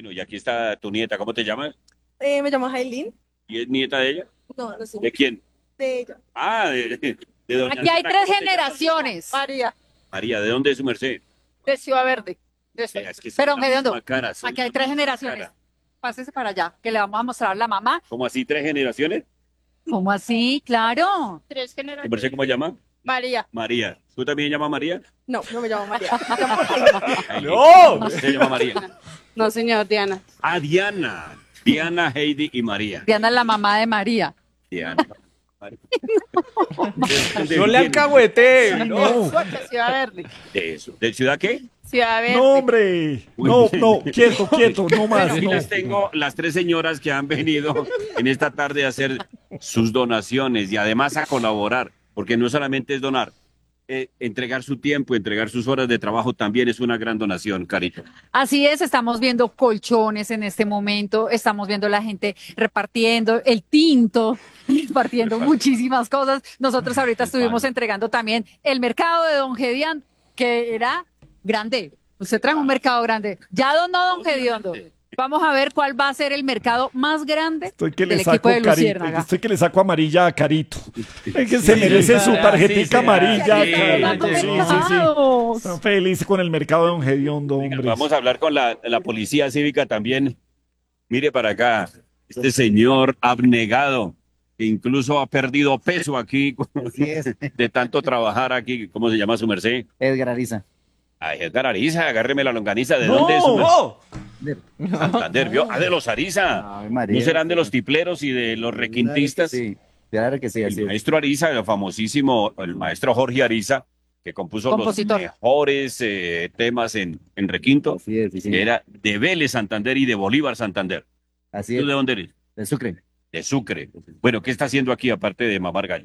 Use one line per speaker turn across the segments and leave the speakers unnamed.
Bueno, y aquí está tu nieta, ¿cómo te llamas?
Me llamo Jailin.
¿Y es nieta de ella?
No, no sé.
¿De quién?
De ella.
Ah, de doña
Aquí hay
Diana,
tres
¿cómo se llama?
generaciones.
María,
María, ¿de dónde es su merced?
de Ciudad Verde.
Es que son
Pero
la misma
Gediondo,
cara, son
aquí
la
hay tres
misma
generaciones.
cara.
Pásese para allá, que le vamos a mostrar a la mamá.
¿Cómo así, tres generaciones?
¿Cómo así? Claro.
Tres
¿Tu
generaciones.
merced cómo se llama?
María.
María. ¿Tú también llamas María?
No, no me llamo María. Me llamo
Ay,
¡No!
se llama María.
No, señor, Diana.
Ah, Diana. Diana, Heidi y María.
Diana es la mamá de María.
Diana.
No le alcahuete. No.
De Ciudad Verde.
De eso. ¿De ciudad qué?
Ciudad Verde.
No, hombre. No, no, quieto, quieto, no más.
Bueno, aquí
No.
les tengo las tres señoras que han venido en esta tarde a hacer sus donaciones y además a colaborar, porque no solamente es donar, entregar su tiempo, entregar sus horas de trabajo también es una gran donación, Carito.
Así es, estamos viendo colchones en este momento, estamos viendo la gente repartiendo el tinto, repartiendo muchísimas cosas. Nosotros ahorita
El
estuvimos
pan.
entregando también el mercado de Don Gedián, que era grande. Usted trae un mercado grande. Ya donó Don Gediondo. Vamos a ver cuál va a ser el mercado más grande
Estoy que le
del
saco
equipo de
carito.
Luciérnaga.
Estoy que le saco amarilla a Carito. Es que se merece su tarjetica amarilla,
sí,
Carito. Sí, sí, sí.
Mercados.
Está feliz con el mercado de Don Gediondo,
Venga,
hombre.
vamos a hablar con la policía cívica también. Mire para acá, este señor abnegado, que incluso ha perdido peso aquí
Así es,
de tanto trabajar aquí. ¿Cómo se llama su merced?
Edgar Ariza.
Ay, Edgar Ariza, agárreme la longaniza. ¿De
No,
dónde es su merced?
no.
Santander, ¿vio? Ah, de los Ariza.
Ave María.
¿No serán de los tipleros y de los requintistas?
Sí, claro que sí, así
El
es.
maestro Ariza, el famosísimo, el maestro Jorge Ariza, que compuso
Compositor.
los mejores temas en requinto,
Así es, sí,
que
señor.
era de Vélez Santander y de Bolívar Santander.
Así
¿Tú
es.
de dónde eres?
De Sucre.
De Sucre. Bueno, ¿qué está haciendo aquí aparte de mamar gallo?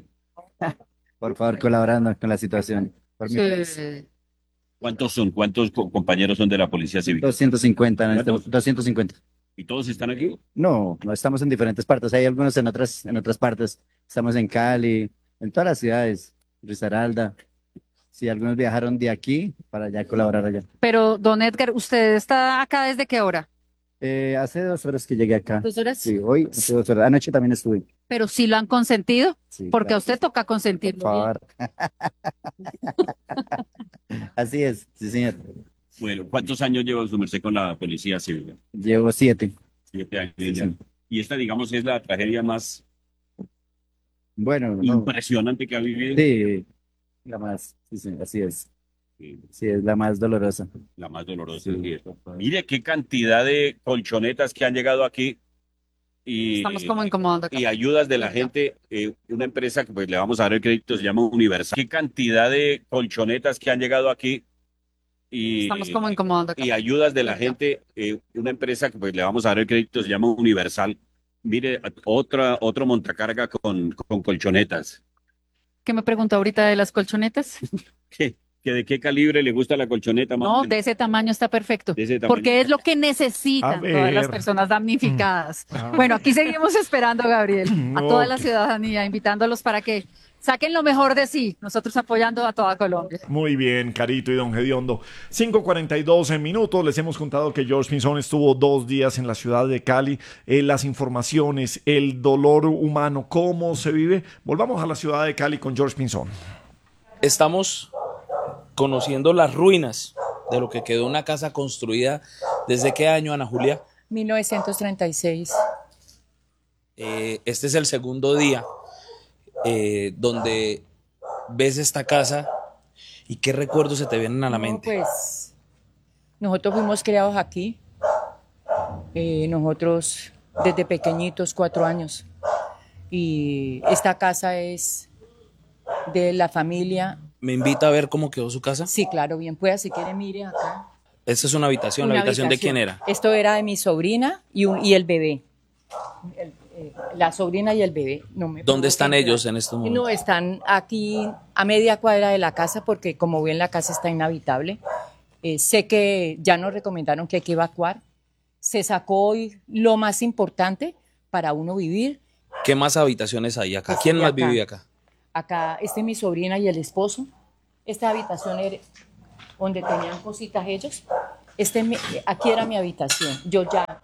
Por favor, colaborando con la situación. Por mi país.
Sí.
¿Cuántos son? ¿Cuántos compañeros son de la policía cívica?
250,
¿Cuántos?
250.
¿Y todos están aquí?
No, no estamos en diferentes partes. Hay algunos en otras partes. Estamos en Cali, en todas las ciudades. Risaralda. Sí, algunos viajaron de aquí para allá colaborar allá.
Pero, don Edgar, ¿usted está acá desde qué hora?
Hace 2 horas que llegué acá.
2 horas.
Sí, hoy hace 2 horas. Anoche también estuve.
Pero sí lo han consentido,
Sí,
porque a
claro.
usted toca
Por
consentirlo.
favor. Así es, sí, señor.
Bueno, ¿cuántos años lleva su merced con la policía cívica?
Llevo 7.
7 años
Sí,
ya.
sí.
Y esta, digamos, es la tragedia más
Bueno, no.
impresionante que ha vivido.
Sí, la más, sí, sí, así es.
Sí,
Sí, es la más dolorosa.
la más dolorosa.
Sí.
Sí. Mire qué cantidad de colchonetas que han llegado aquí
Estamos
y,
como incomodando acá.
y ayudas de la gente. Una empresa que pues le vamos a dar el crédito se llama Universal. Qué cantidad de colchonetas que han llegado aquí
Estamos
y,
como incomodando acá.
y ayudas de la gente. Una empresa que pues le vamos a dar el crédito se llama Universal. Mire, otro montacarga con colchonetas.
¿Qué me preguntó ahorita de las colchonetas?
¿Que de qué calibre le gusta la colchoneta más o
No,
menos?
de ese tamaño está perfecto.
De ese tamaño.
Porque es lo que
A
necesitan todas las
ver.
personas damnificadas.
Ah.
Bueno, aquí seguimos esperando, Gabriel, a
No,
toda la
que-
ciudadanía, invitándolos para que saquen lo mejor de sí. Nosotros apoyando a toda Colombia.
Muy bien, Carito y Don Gediondo. 5:42 minutos. Les hemos contado que George Pinzón estuvo 2 días en la ciudad de Cali. Las informaciones, el dolor humano, cómo se vive. Volvamos a la ciudad de Cali con George Pinzón.
Estamos conociendo las ruinas de lo que quedó una casa construida. ¿Desde qué año, Ana Julia?
1936.
Este es el segundo día donde ves esta casa y qué recuerdos se te vienen a la
No,
mente.
pues nosotros fuimos criados aquí. Nosotros desde pequeñitos, 4 años. Y esta casa es de la familia.
¿Me invita a ver cómo quedó su casa?
Sí, claro, bien pueda, si quiere, mire acá.
Esta es una habitación. ¿La
Una
habitación de quién era?
Esto era de mi sobrina y el bebé. La sobrina y el bebé. No me
¿Dónde
provoquen
están
entrar.
ellos en estos momentos?
No, están aquí a media cuadra de la casa porque como ven la casa está inhabitable. Sé que ya nos recomendaron que hay que evacuar. Se sacó hoy lo más importante para uno vivir.
¿Qué más habitaciones hay acá?
Pues
¿Quién
sí,
más
acá.
vive acá?
Acá, es mi sobrina y el esposo. Esta habitación era donde tenían cositas ellos. Aquí era mi habitación. Yo ya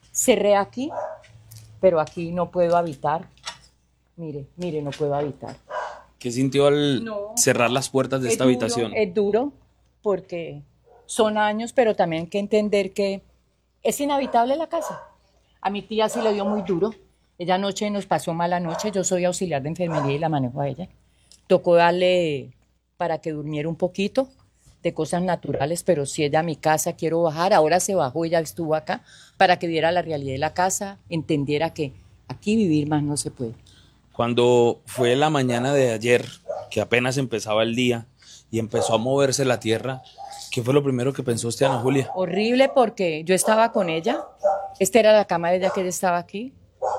cerré aquí, pero aquí no puedo habitar. Mire, mire, no puedo habitar.
¿Qué sintió al
No.
cerrar las puertas de esta habitación?
Es duro porque son años, pero también hay que entender que es inhabitable la casa. A mi tía sí le dio muy duro. Ella anoche nos pasó mala noche. Yo soy auxiliar de enfermería y la manejo a ella. Tocó darle para que durmiera un poquito de cosas naturales, pero si ella a mi casa quiero bajar, ahora se bajó, ella estuvo acá para que viera la realidad de la casa, entendiera que aquí vivir más no se puede.
Cuando fue la mañana de ayer, que apenas empezaba el día y empezó a moverse la tierra, ¿qué fue lo primero que pensó usted, Ana Julia?
Horrible porque yo estaba con ella, esta era la cama de ella que ella estaba aquí,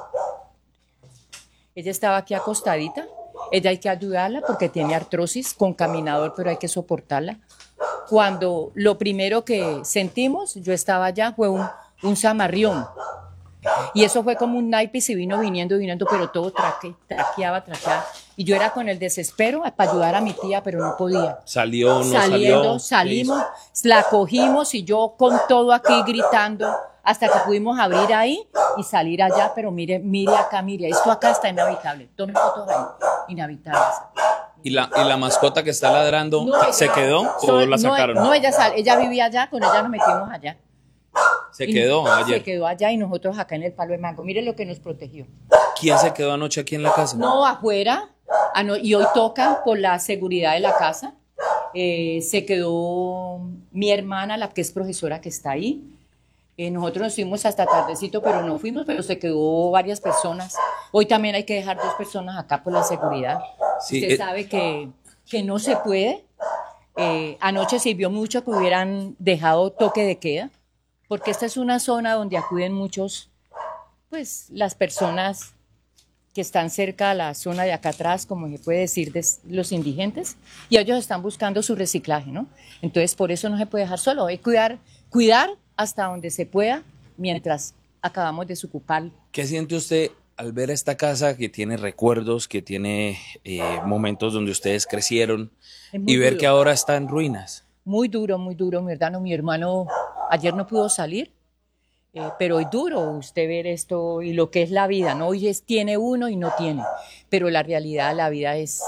ella estaba aquí acostadita, ella hay que ayudarla porque tiene artrosis con caminador, pero hay que soportarla. Cuando lo primero que sentimos, yo estaba allá, fue un zamarrión. Y eso fue como un naipe y se vino viniendo, pero todo traqueaba. Y yo era con el desespero para ayudar a mi tía, pero no podía.
¿Salió, no
Saliendo,
salió?
salimos, la cogimos y yo con todo aquí gritando hasta que pudimos abrir ahí y salir allá, pero mire acá, mire, esto acá está inhabitable. Tome fotos ahí, inhabitable.
¿Y la mascota que está ladrando
No,
se quedó o
no,
la sacaron?
No, ella vivía allá, con ella nos metimos allá.
Se
Y
quedó ayer.
Se quedó allá y nosotros acá en el palo de mango. Mire lo que nos protegió.
¿Quién se quedó anoche aquí en la casa?
No, afuera. Y hoy toca por la seguridad de la casa. Se quedó mi hermana, la que es profesora, que está ahí. Nosotros nos fuimos hasta tardecito, pero no fuimos, pero se quedó varias personas. Hoy también hay que dejar 2 personas acá por la seguridad.
Sí,
Usted sabe que no se puede. Anoche sirvió mucho que hubieran dejado toque de queda, porque esta es una zona donde acuden muchos, pues las personas que están cerca a la zona de acá atrás, como se puede decir, de los indigentes, y ellos están buscando su reciclaje, ¿no? Entonces, por eso no se puede dejar solo, hay que cuidar hasta donde se pueda, mientras acabamos de desocupar.
¿Qué siente usted al ver esta casa que tiene recuerdos, que tiene momentos donde ustedes crecieron y ver que ahora está en ruinas?
Muy duro, mi verdad. Mi hermano ayer no pudo salir, pero es duro usted ver esto y lo que es la vida, ¿no? Hoy tiene uno y no tiene, pero la realidad, la vida es...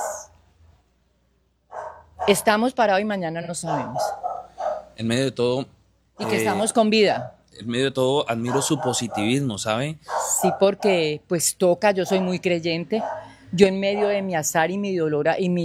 Estamos parados y mañana no sabemos.
En medio de todo...
Y que estamos con vida.
En medio de todo, admiro su positivismo, ¿sabe?
Sí, porque pues toca, yo soy muy creyente. Yo en medio de mi azar y mi dolor y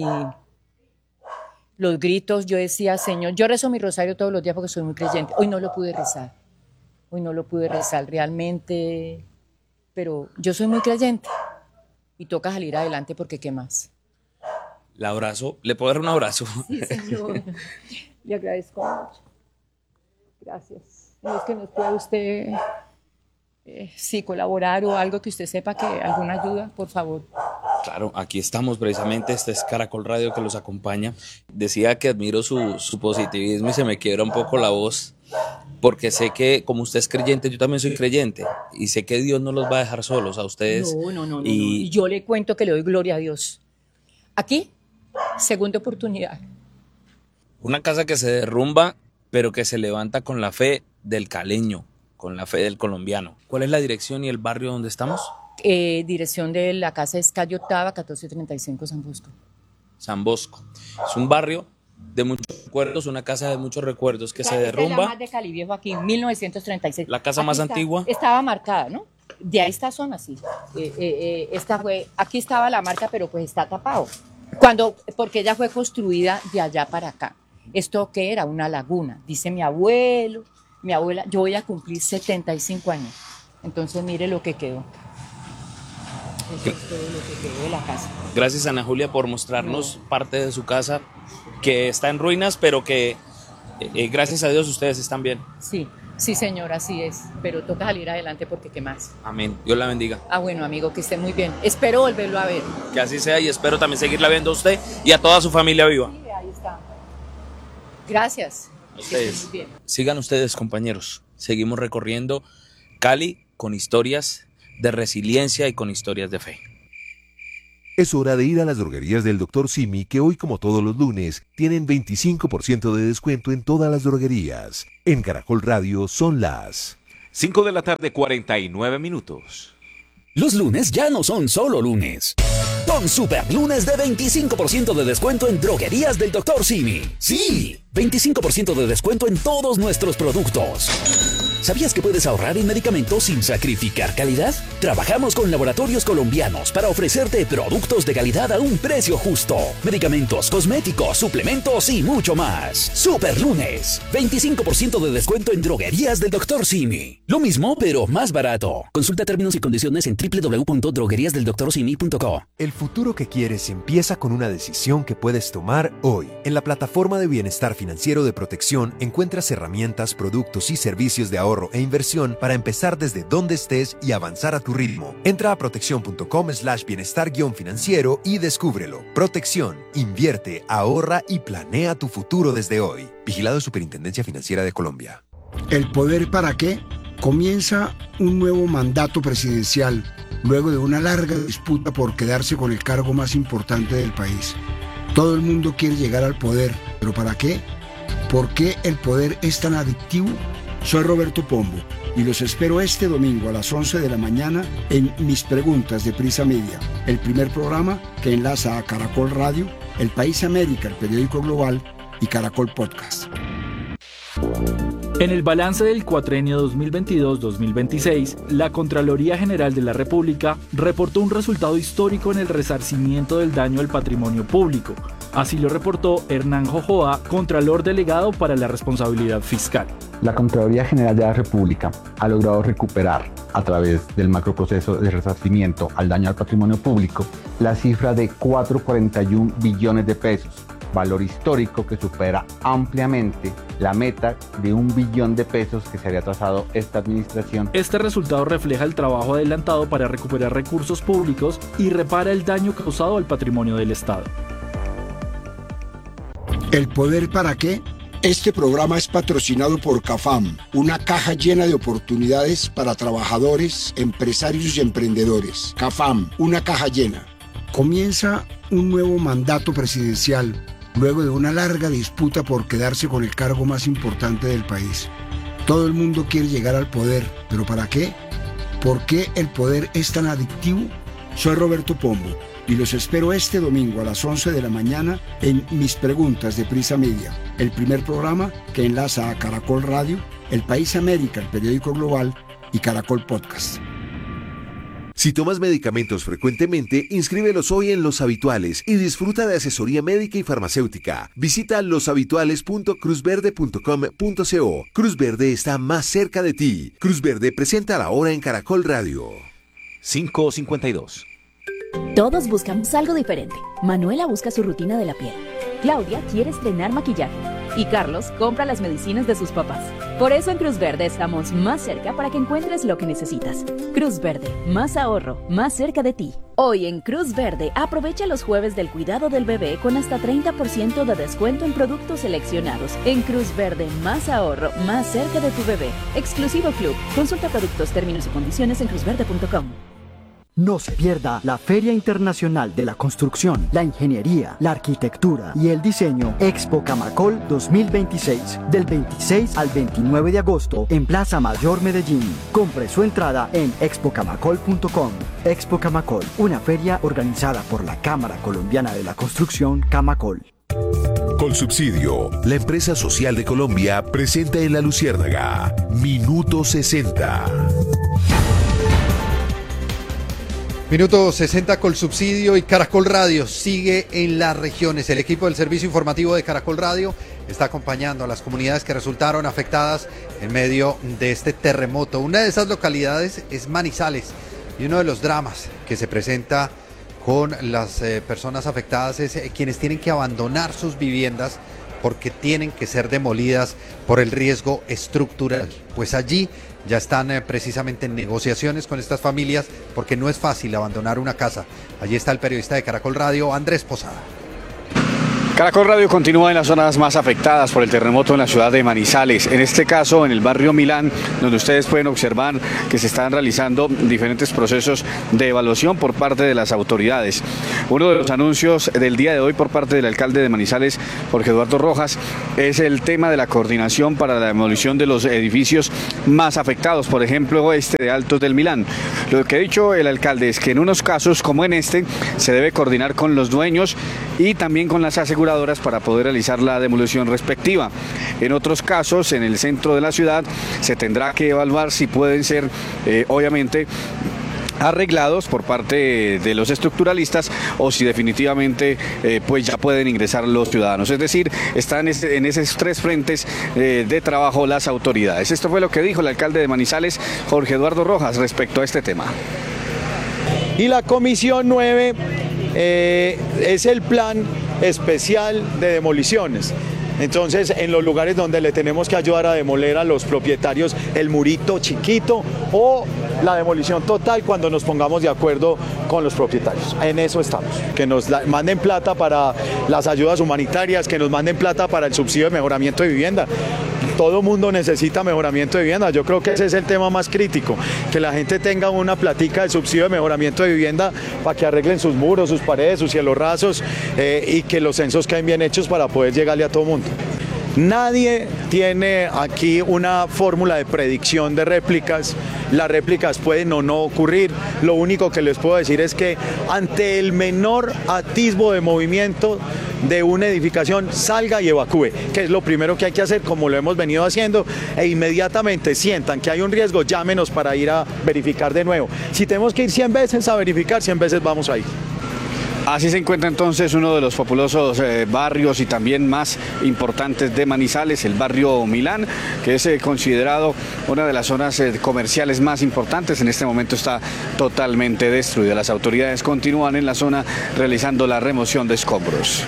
los gritos, yo decía, Señor, yo rezo mi rosario todos los días porque soy muy creyente. Hoy no lo pude rezar. Hoy no lo pude rezar realmente, pero yo soy muy creyente y toca salir adelante porque ¿qué más?
La abrazo. ¿Le puedo dar un abrazo?
Sí, Señor. Le agradezco mucho. Gracias. Es que nos pueda usted sí colaborar o algo que usted sepa que alguna ayuda, por favor.
Claro, aquí estamos precisamente, este es Caracol Radio que los acompaña. Decía que admiro su positivismo y se me quiebra un poco la voz, porque sé que como usted es creyente, yo también soy creyente, y sé que Dios no los va a dejar solos a ustedes.
No.
Y
Y yo le cuento que le doy gloria a Dios. Aquí, segunda oportunidad.
una casa que se derrumba, pero que se levanta con la fe del caleño, con la fe del colombiano. ¿Cuál es la dirección y el barrio donde estamos?
Dirección de la casa es calle Octava, 1435 San Bosco.
San Bosco. Es un barrio de muchos recuerdos, una casa de muchos recuerdos que se
Esta es la
derrumba.
más de Cali Viejo aquí, 1936.
La casa
Aquí
más
está,
antigua.
Estaba marcada, ¿no? De ahí esta zona, sí. Aquí estaba la marca, pero pues está tapado. Porque ella fue construida de allá para acá. ¿Esto qué era? Una laguna. Dice mi abuela, yo voy a cumplir 75 años. Entonces mire lo que quedó. Eso es todo lo que quedó de la casa.
Gracias, Ana Julia, por mostrarnos parte de su casa que está en ruinas, pero que gracias a Dios ustedes están bien.
Sí, señora, así es. Pero toca salir adelante porque ¿qué más?
Amén. Dios la bendiga.
Bueno, amigo, que esté muy bien. Espero volverlo a ver.
Que así sea y espero también seguirla viendo a usted y a toda su familia viva.
Sí, ahí está. Gracias.
A ustedes.
Que esté muy bien.
Sigan ustedes, compañeros. Seguimos recorriendo Cali con historias de resiliencia y con historias de fe.
Es hora de ir a las droguerías del Dr. Simi, que hoy, como todos los lunes, tienen 25% de descuento en todas las droguerías. En Caracol Radio son las
5 de la tarde, 49 minutos.
Los lunes ya no son solo lunes. Con super lunes de 25% de descuento en droguerías del Dr. Simi. Sí, 25% de descuento en todos nuestros productos. ¿Sabías que puedes ahorrar en medicamentos sin sacrificar calidad? Trabajamos con laboratorios colombianos para ofrecerte productos de calidad a un precio justo. Medicamentos, cosméticos, suplementos y mucho más. Super lunes, 25% de descuento en droguerías del Dr. Simi. Lo mismo, pero más barato. Consulta términos y condiciones en www.drogueriasdeldoctorsimi.co.
El futuro que quieres empieza con una decisión que puedes tomar hoy. En la plataforma de bienestar financiero de Protección encuentras herramientas, productos y servicios de ahorro e inversión para empezar desde donde estés y avanzar a tu ritmo. Entra a protección.com/bienestar-financiero y descúbrelo. Protección, invierte, ahorra y planea tu futuro desde hoy. Vigilado Superintendencia Financiera de Colombia.
¿El poder para qué? Comienza un nuevo mandato presidencial luego de una larga disputa por quedarse con el cargo más importante del país. Todo el mundo quiere llegar al poder, ¿pero para qué? ¿Por qué el poder es tan adictivo? Soy Roberto Pombo y los espero este domingo a las 11 de la mañana en Mis Preguntas de Prisa Media, el primer programa que enlaza a Caracol Radio, El País América, el periódico global, y Caracol Podcast.
En el balance del cuatrienio 2022-2026, la Contraloría General de la República reportó un resultado histórico en el resarcimiento del daño al patrimonio público. Así lo reportó Hernán Jojoa, Contralor Delegado para la Responsabilidad Fiscal.
La Contraloría General de la República ha logrado recuperar, a través del macroproceso de resarcimiento al daño al patrimonio público, la cifra de 4,41 billones de pesos, valor histórico que supera ampliamente la meta de 1 billón de pesos que se había trazado esta administración.
Este resultado refleja el trabajo adelantado para recuperar recursos públicos y repara el daño causado al patrimonio del Estado.
¿El poder para qué? Este programa es patrocinado por CAFAM, una caja llena de oportunidades para trabajadores, empresarios y emprendedores. CAFAM, una caja llena. Comienza un nuevo mandato presidencial luego de una larga disputa por quedarse con el cargo más importante del país. Todo el mundo quiere llegar al poder, ¿pero para qué? ¿Por qué el poder es tan adictivo? Soy Roberto Pombo y los espero este domingo a las 11 de la mañana en Mis Preguntas de Prisa Media, el primer programa que enlaza a Caracol Radio, El País América, el periódico global, y Caracol Podcast.
Si tomas medicamentos frecuentemente, inscríbelos hoy en Los Habituales y disfruta de asesoría médica y farmacéutica. Visita loshabituales.cruzverde.com.co. Cruz Verde está más cerca de ti. Cruz Verde presenta la hora en Caracol Radio.
5:52.
Todos buscamos algo diferente. Manuela busca su rutina de la piel. Claudia quiere estrenar maquillaje. Y Carlos compra las medicinas de sus papás. Por eso en Cruz Verde estamos más cerca para que encuentres lo que necesitas. Cruz Verde, más ahorro, más cerca de ti. Hoy en Cruz Verde, aprovecha los jueves del cuidado del bebé con hasta 30% de descuento en productos seleccionados. En Cruz Verde, más ahorro, más cerca de tu bebé. Exclusivo Club. Consulta productos, términos y condiciones en cruzverde.com.
No se pierda la Feria Internacional de la Construcción, la Ingeniería, la Arquitectura y el Diseño Expo Camacol 2026, del 26 al 29 de agosto en Plaza Mayor Medellín. Compre su entrada en expocamacol.com. Expo Camacol, una feria organizada por la Cámara Colombiana de la Construcción, Camacol.
Colsubsidio, la empresa social de Colombia, presenta en La Luciérnaga, Minuto 60.
Minuto 60 Colsubsidio y Caracol Radio sigue en las regiones. El equipo del servicio informativo de Caracol Radio está acompañando a las comunidades que resultaron afectadas en medio de este terremoto. Una de esas localidades es Manizales y uno de los dramas que se presenta con las personas afectadas es quienes tienen que abandonar sus viviendas porque tienen que ser demolidas por el riesgo estructural. Pues allí ya están precisamente en negociaciones con estas familias porque no es fácil abandonar una casa. Allí está el periodista de Caracol Radio, Andrés Posada.
Caracol Radio continúa en las zonas más afectadas por el terremoto en la ciudad de Manizales. En este caso, en el barrio Milán, donde ustedes pueden observar que se están realizando diferentes procesos de evaluación por parte de las autoridades. Uno de los anuncios del día de hoy por parte del alcalde de Manizales, Jorge Eduardo Rojas, es el tema de la coordinación para la demolición de los edificios más afectados, por ejemplo, este de Altos del Milán. Lo que ha dicho el alcalde es que en unos casos como en este se debe coordinar con los dueños y también con las aseguradoras para poder realizar la demolición respectiva. En otros casos, en el centro de la ciudad, se tendrá que evaluar si pueden ser, obviamente, arreglados por parte de los estructuralistas o si definitivamente pues ya pueden ingresar los ciudadanos. Es decir, están en esos tres frentes de trabajo las autoridades. Esto fue lo que dijo el alcalde de Manizales, Jorge Eduardo Rojas, respecto a este tema.
Y la Comisión 9 es el plan especial de demoliciones. Entonces, en los lugares donde le tenemos que ayudar a demoler a los propietarios el murito chiquito o la demolición total cuando nos pongamos de acuerdo con los propietarios. En eso estamos. Que nos manden plata para las ayudas humanitarias, que nos manden plata para el subsidio de mejoramiento de vivienda. Todo mundo necesita mejoramiento de vivienda. Yo creo que ese es el tema más crítico, que la gente tenga una platica de subsidio de mejoramiento de vivienda para que arreglen sus muros, sus paredes, sus cielos rasos y que los censos queden bien hechos para poder llegarle a todo mundo. Nadie tiene aquí una fórmula de predicción de réplicas. Las réplicas pueden o no ocurrir. Lo único que les puedo decir es que ante el menor atisbo de movimiento de una edificación, salga y evacúe, que es lo primero que hay que hacer, como lo hemos venido haciendo, e inmediatamente sientan que hay un riesgo, llámenos para ir a verificar de nuevo. Si tenemos que ir 100 veces a verificar, 100 veces vamos a ir.
Así se encuentra entonces uno de los populosos barrios y también más importantes de Manizales, el barrio Milán, que es considerado una de las zonas comerciales más importantes. En este momento está totalmente destruida. Las autoridades continúan en la zona realizando la remoción de escombros.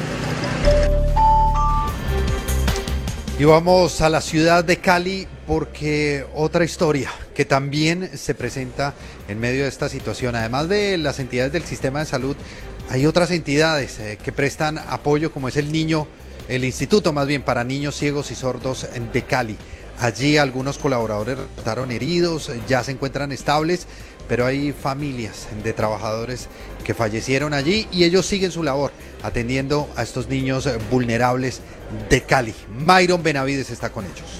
Y vamos a la ciudad de Cali porque otra historia que también se presenta en medio de esta situación. Además de las entidades del sistema de salud, hay otras entidades que prestan apoyo, como es el Instituto más bien para Niños Ciegos y Sordos de Cali. Allí algunos colaboradores resultaron heridos, ya se encuentran estables, pero hay familias de trabajadores que fallecieron allí y ellos siguen su labor atendiendo a estos niños vulnerables de Cali. Myron Benavides está con ellos.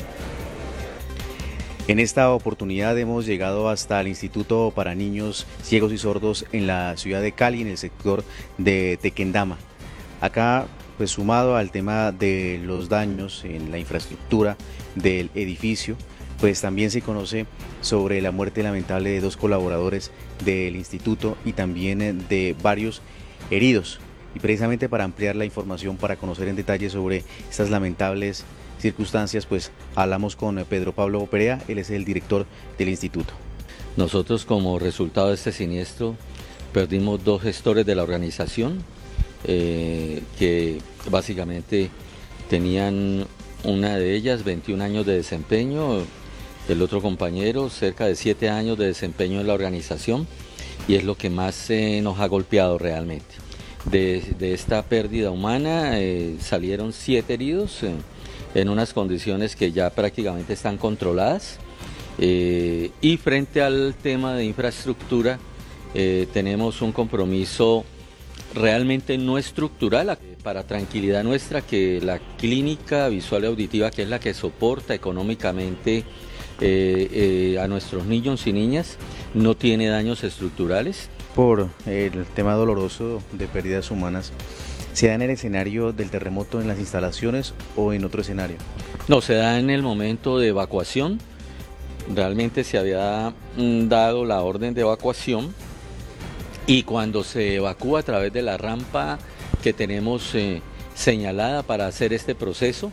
En esta oportunidad hemos llegado hasta el Instituto para Niños Ciegos y Sordos en la ciudad de Cali, en el sector de Tequendama. Acá, pues sumado al tema de los daños en la infraestructura del edificio, pues también se conoce sobre la muerte lamentable de 2 colaboradores del instituto y también de varios heridos. Y precisamente para ampliar la información, para conocer en detalle sobre estas lamentables circunstancias, pues hablamos con Pedro Pablo Perea, él es el director del instituto.
Nosotros, como resultado de este siniestro, perdimos 2 gestores de la organización que básicamente tenían, una de ellas 21 años de desempeño, el otro compañero cerca de 7 años de desempeño en la organización, y es lo que más nos ha golpeado realmente. De esta pérdida humana salieron 7 heridos en unas condiciones que ya prácticamente están controladas, y frente al tema de infraestructura tenemos un compromiso realmente no estructural, para tranquilidad nuestra, que la clínica visual y auditiva, que es la que soporta económicamente a nuestros niños y niñas, no tiene daños estructurales.
Por el tema doloroso de pérdidas humanas, ¿se da en el escenario del terremoto en las instalaciones o en otro escenario?
No, se da en el momento de evacuación. Realmente se había dado la orden de evacuación, y cuando se evacúa a través de la rampa que tenemos señalada para hacer este proceso,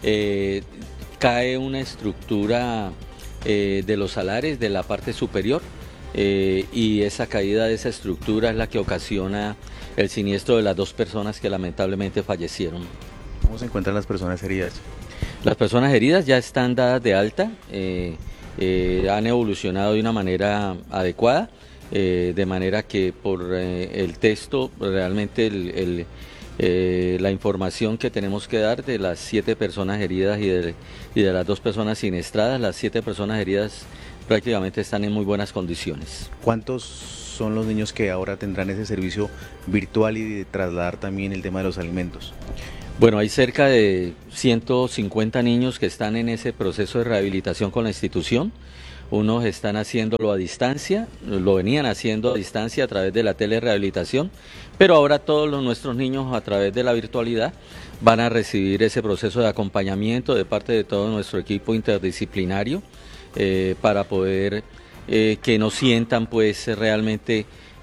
cae una estructura de los salares de la parte superior, y esa caída de esa estructura es la que ocasiona el siniestro de las 2 personas que lamentablemente fallecieron.
¿Cómo se encuentran las personas heridas?
Las personas heridas ya están dadas de alta, han evolucionado de una manera adecuada, de manera que por el texto realmente la información que tenemos que dar de las 7 personas heridas y de las 2 personas siniestradas. Las 7 personas heridas prácticamente están en muy buenas condiciones.
¿Cuántos son los niños que ahora tendrán ese servicio virtual y de trasladar también el tema de los alimentos?
Bueno, hay cerca de 150 niños que están en ese proceso de rehabilitación con la institución. Unos están haciéndolo a distancia, lo venían haciendo a distancia a través de la telerehabilitación, pero ahora todos nuestros niños a través de la virtualidad van a recibir ese proceso de acompañamiento de parte de todo nuestro equipo interdisciplinario para poder que no sientan pues realmente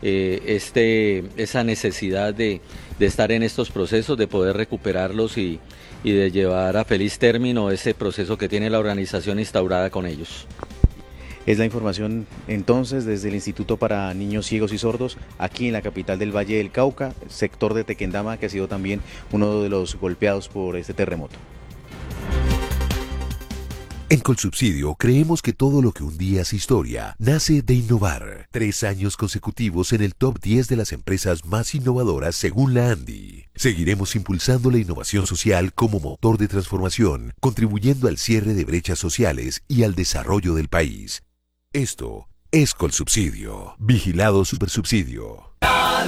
esa necesidad de estar en estos procesos, de poder recuperarlos y de llevar a feliz término ese proceso que tiene la organización instaurada con ellos.
Es la información entonces desde el Instituto para Niños Ciegos y Sordos, aquí en la capital del Valle del Cauca, sector de Tequendama, que ha sido también uno de los golpeados por este terremoto.
En Colsubsidio creemos que todo lo que un día es historia nace de innovar. 3 años consecutivos en el top 10 de las empresas más innovadoras según la ANDI. Seguiremos impulsando la innovación social como motor de transformación, contribuyendo al cierre de brechas sociales y al desarrollo del país. Esto es Colsubsidio. Vigilado Supersubsidio.